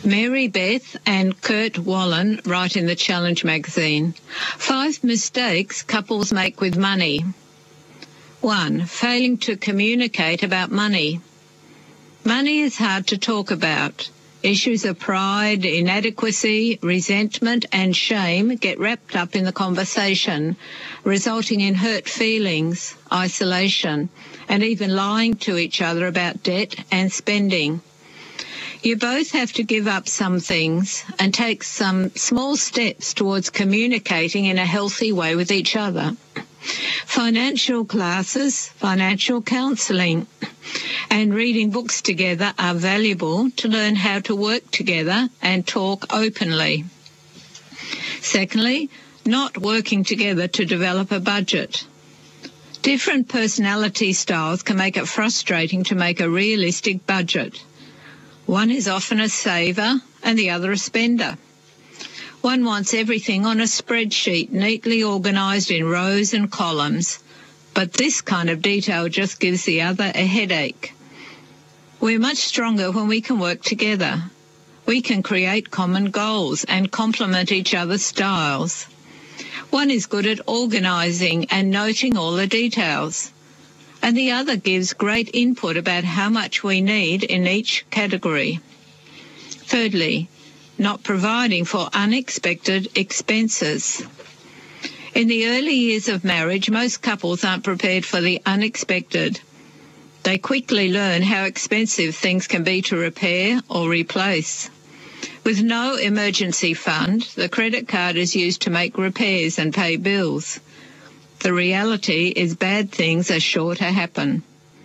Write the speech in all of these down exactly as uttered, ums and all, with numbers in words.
Mary Beth and Kurt Wallen write in the Challenge magazine, Five mistakes couples make with money. One, failing to communicate about money. Money is hard to talk about. Issues of pride, inadequacy, resentment and shame get wrapped up in the conversation, resulting in hurt feelings, isolation, and even lying to each other about debt and spending. You both have to give up some things and take some small steps towards communicating in a healthy way with each other. Financial classes, financial counselling, and reading books together are valuable to learn how to work together and talk openly. Secondly, not working together to develop a budget. Different personality styles can make it frustrating to make a realistic budget. One is often a saver and the other a spender. One wants everything on a spreadsheet, neatly organised in rows and columns, but this kind of detail just gives the other a headache. We're much stronger when we can work together. We can create common goals and complement each other's styles. One is good at organising and noting all the details, and the other gives great input about how much we need in each category. Thirdly, not providing for unexpected expenses. In the early years of marriage, most couples aren't prepared for the unexpected. They quickly learn how expensive things can be to repair or replace. With no emergency fund, the credit card is used to make repairs and pay bills. The reality is bad things are sure to happen.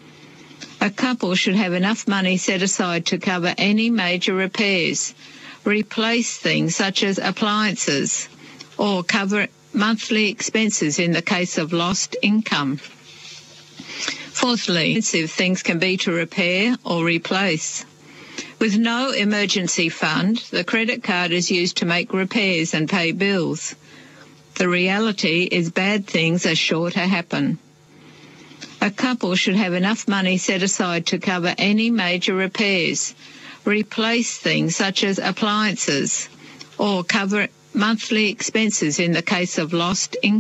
A couple should have enough money set aside to cover any major repairs, replace things such as appliances, or cover monthly expenses in the case of lost income. Fourthly, expensive things can be to repair or replace. With no emergency fund, the credit card is used to make repairs and pay bills. The reality is bad things are sure to happen. A couple should have enough money set aside to cover any major repairs, replace things such as appliances, or cover monthly expenses in the case of lost income.